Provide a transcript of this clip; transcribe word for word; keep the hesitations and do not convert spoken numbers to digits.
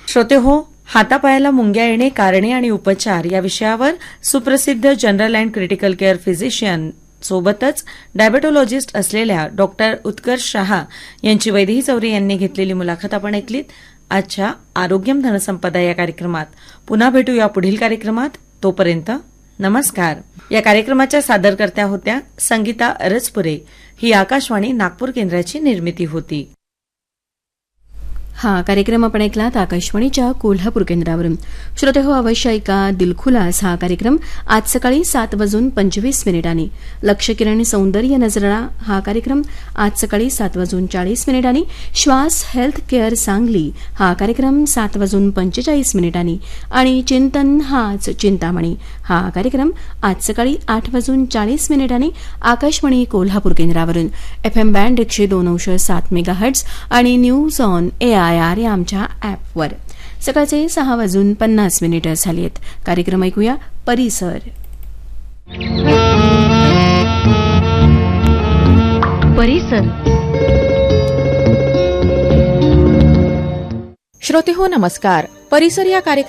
श्रोते हो, हातापायाला मुंग्या येणे, कारणे आणि उपचार या विषयावर सुप्रसिद्ध general and critical care physician सोबतच डायबेटोलॉजिस्ट असलेल्या डॉक्टर उत्कर्ष शहा यांची वैदेही चौरे यांनी घेतलेली मुलाखत आपण ऐकलीत. आजच्या आरोग्यम धनसंपदा या कार्यक्रमात पुन्हा भेटूया पुढील कार्यक्रमात. तोपर्यंत नमस्कार. या कार्यक्रमाच्या सादरकर्त्या होत्या संगीता अरजपुरे. ही आकाशवाणी नागपूर केंद्राची निर्मिती होती. हा कार्यक्रम आपण ऐकलात आकाशवाणीच्या कोल्हापूर केंद्रावरून. श्रोते हो, अवश्य ऐका दिलखुलास हा कार्यक्रम आज सकाळी सात वाजून पंचवीस मिनिटांनी. लक्षकिरण सौंदर्य नजरा हा कार्यक्रम आज सकाळी सात वाजून चाळीस मिनिटांनी. श्वास हेल्थ केअर सांगली हा कार्यक्रम सात वाजून पंचेचाळीस मिनिटांनी. आणि चिंतन हाच चिंतामणी हा कार्यक्रम आज सकाळी आठ वाजून चाळीस मिनिटांनी आकाशवाणी कोल्हापूर केंद्रावरून. एफएम बँड एकशे दोन अंश सात मेगाहर्ट्ज आणि news on A I R या आमच्या ॲपवर. सकाळचे सहा वाजून पन्नास मिनिटं झाली आहेत. कार्यक्रम ऐकूया परिसर. परिसर. श्रोते हो, नमस्कार. परिसर या कार्यक्रम